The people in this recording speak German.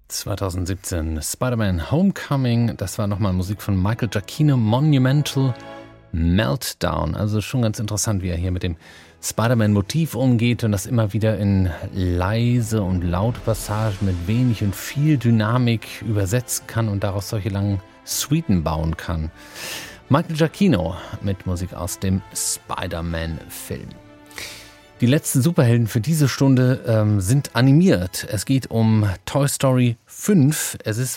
2017 Spider-Man Homecoming, das war nochmal Musik von Michael Giacchino, Monumental Meltdown. Also schon ganz interessant, wie er hier mit dem Spider-Man-Motiv umgeht und das immer wieder in leise und laute Passagen mit wenig und viel Dynamik übersetzen kann und daraus solche langen Suiten bauen kann. Michael Giacchino mit Musik aus dem Spider-Man-Film. Die letzten Superhelden für diese Stunde sind animiert. Es geht um Toy Story 5. Es ist